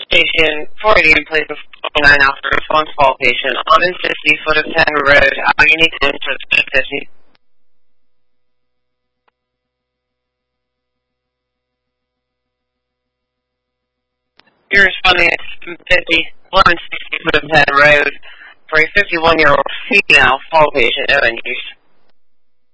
Patient 480 in place of 49 after a phone call patient on in 60 foot of 10 road. You need to enter 50. You're responding at 50, 1160 foot of 10 road for a 51-year-old female fall patient. No injuries.